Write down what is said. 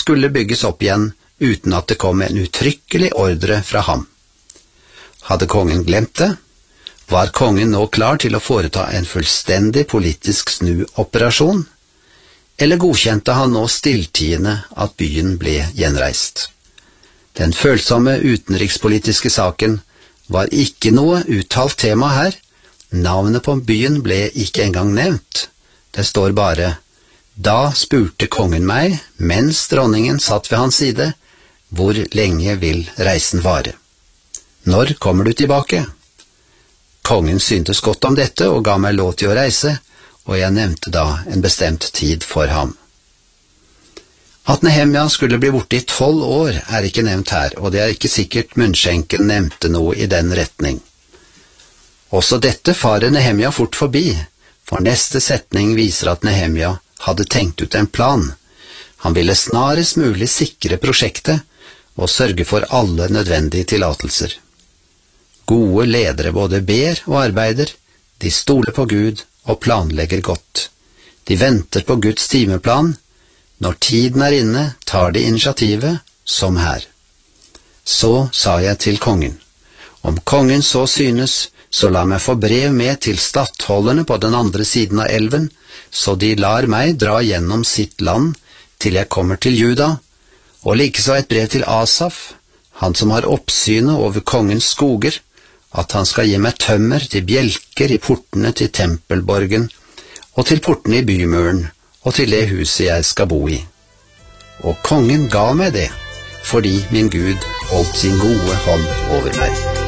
skulle bygges opp igjen uten at det kom en uttrykkelig ordre fra ham. Hadde kongen glemt det? Var kongen nå klar til å foreta en fullstendig politisk snuoperasjon? Eller godkjente han nå stilltiende at byen ble gjenreist? Den følsomme utenrikspolitiske saken var ikke noe uttalt tema her. Navnet på byen ble ikke engang nevnt. Det står bare: Da spurte kongen meg, mens dronningen satt ved hans side, hvor lenge vil reisen vare? Når kommer du tilbake? Kongen syntes godt om dette og ga meg lov til å reise, og jeg nevnte da en bestemt tid for ham. At Nehemja skulle bli borte i 12 år er ikke nevnt her, og det er ikke sikkert munnskjenken nevnte noe i den retning. Også dette farer Nehemja fort forbi, for neste setning viser at Nehemja hadde tenkt ut en plan. Han ville snarest mulig sikre prosjektet og sørge for alle nødvendige tillatelser. Gode ledere både ber og arbeider, de stoler på Gud og planlegger godt. De venter på Guds timeplan. Når tiden er inne, tar de initiativet, som her. Så sa jeg til kongen: Om kongen så synes, så la meg få brev med til stattholderne på den andre siden av elven, så de lar meg dra gjennom sitt land til jeg kommer til Juda, og likeså et brev til Asaf, han som har oppsynet over kongens skoger, at han skal gi meg tømmer til bjelker i portene til tempelborgen, og til portene i bymuren, og til det huset jeg skal bo i. Og kongen ga meg det, fordi min Gud holdt sin gode hånd over meg.